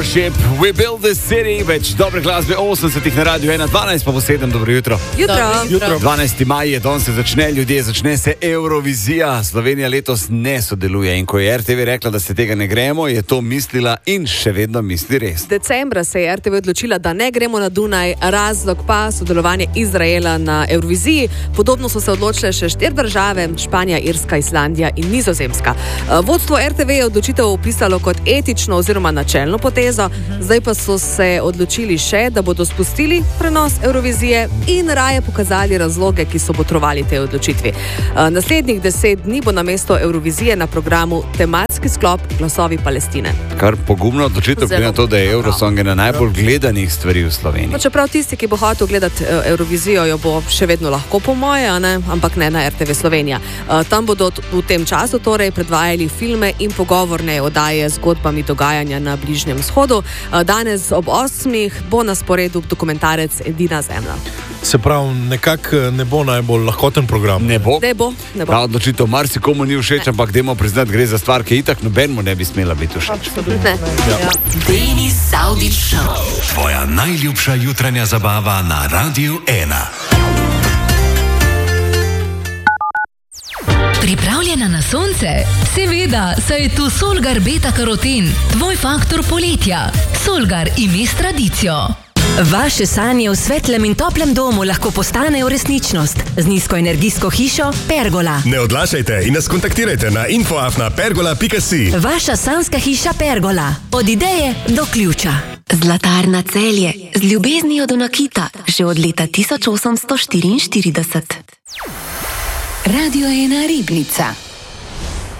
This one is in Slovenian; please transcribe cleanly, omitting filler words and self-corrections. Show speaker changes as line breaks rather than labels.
Starship, We Build This City, več dobre glasbe 80-ih na Radio 1, 12 pa po 7, dobro jutro.
Jutro.
12. maj je, danes se začne, ljudje, začne se Eurovizija. Slovenija letos ne sodeluje in ko je RTV rekla, da se tega ne gremo, je to mislila in še vedno misli res.
Decembra se je RTV odločila, da ne gremo na Dunaj, razlog pa sodelovanje Izraela na Euroviziji. Podobno so se odločile še 4 države, Španija, Irska, Islandija in Nizozemska. Vodstvo RTV je odločitev opisalo kot etično oziroma načelno potezo, zdaj pa so se odločili še, da bodo spustili prenos Eurovizije in raje pokazali razloge, ki so botrovali tej odločitvi. Naslednjih 10 dni bo namesto Eurovizije na programu tematski sklop Glasovi Palestine.
Kar pogumno odločitev, glede na to, da je Eurosong ena najbolj gledanih stvari v Sloveniji.
Čeprav tisti, ki bo hotel gledati Eurovizijo, jo bo še vedno lahko po moje, ampak ne na RTV Slovenija. Tam bodo v tem času torej predvajali filme in pogovorne oddaje z zgodbami dogajanja na Bližnjem vzhodu. Danes ob 8 bo na sporedu dokumentarec Edina zemlja.
Se pravi, nekako ne bo najbolj lahkoten program.
Ne bo.
Ne bo.
Ta odločitev marsikomu ni všeč, ampak dajmo priznati, gre za stvar, ki itak nobenemu ne bi smela biti všeč.
Ne. Ja.
Denis Saudić Show. Tvoja najljubša jutranja zabava na Radio 1.
Pripravljena na sonce? Seveda, saj je tu Solgar beta-karoten, tvoj faktor poletja. Solgar ime s tradicijo.
Vaše sanje v svetlem in toplem domu lahko postanejo resničnost z nizkoenergijsko hišo Pergola.
Ne odlašajte in nas kontaktirajte na info@pergola.si.
Vaša sanska hiša Pergola. Od ideje do ključa. Zlatarna Celje z ljubeznijo do nakita že od leta 1844.
Radio 1 Ribnica.